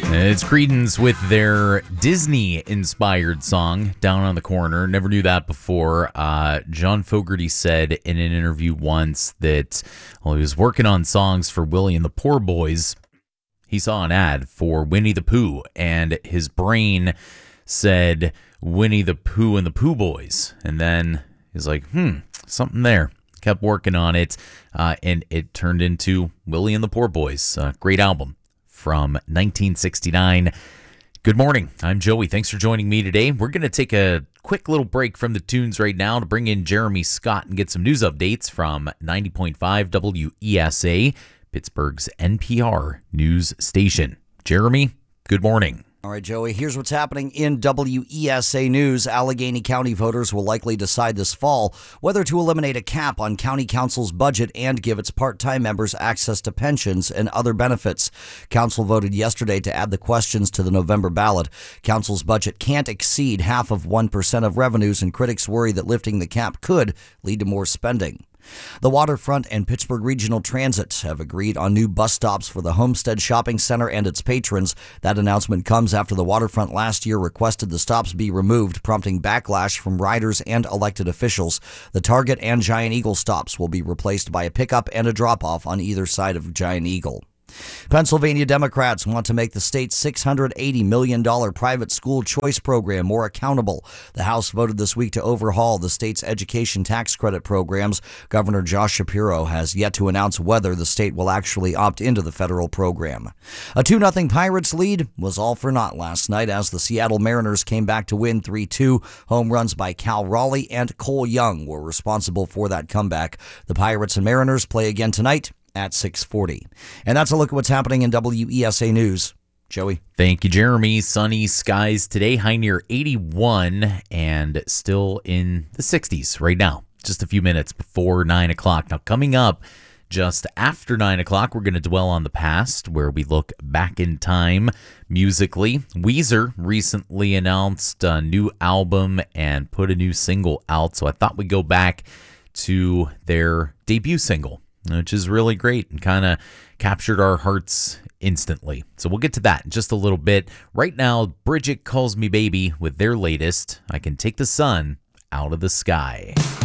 It's Creedence with their Disney-inspired song, Down on the Corner. Never knew that before. John Fogerty said in an interview once that while he was working on songs for Willie and the Poor Boys, he saw an ad for Winnie the Pooh, and his brain said Winnie the Pooh and the Pooh Boys. And then he's like, something there. Kept working on it, and it turned into Willie and the Poor Boys. Great album from 1969. Good morning. I'm Joey. Thanks for joining me today. We're going to take a quick little break from the tunes right now to bring in Jeremy Scott and get some news updates from 90.5 WESA, Pittsburgh's NPR news station. Jeremy, good morning. All right, Joey, here's what's happening in WESA News. Allegheny County voters will likely decide this fall whether to eliminate a cap on county council's budget and give its part-time members access to pensions and other benefits. Council voted yesterday to add the questions to the November ballot. Council's budget can't exceed half of 1% of revenues, and critics worry that lifting the cap could lead to more spending. The Waterfront and Pittsburgh Regional Transit have agreed on new bus stops for the Homestead Shopping Center and its patrons. That announcement comes after the Waterfront last year requested the stops be removed, prompting backlash from riders and elected officials. The Target and Giant Eagle stops will be replaced by a pickup and a drop-off on either side of Giant Eagle. Pennsylvania Democrats want to make the state's $680 million private school choice program more accountable. The House voted this week to overhaul the state's education tax credit programs. Governor Josh Shapiro has yet to announce whether the state will actually opt into the federal program. A 2-0 Pirates lead was all for naught last night as the Seattle Mariners came back to win 3-2. Home runs by Cal Raleigh and Cole Young were responsible for that comeback. The Pirates and Mariners play again tonight at 6:40. And that's a look at what's happening in WESA News. Joey. Thank you, Jeremy. Sunny skies today, high near 81 and still in the 60s right now, just a few minutes before 9 o'clock. Now, coming up just after 9 o'clock, we're going to dwell on the past, where we look back in time musically. Weezer recently announced a new album and put a new single out, so I thought we'd go back to their debut single, which is really great and kind of captured our hearts instantly. So we'll get to that in just a little bit. Right now, Bridget Calls Me Baby with their latest, I Can Take the Sun Out of the Sky.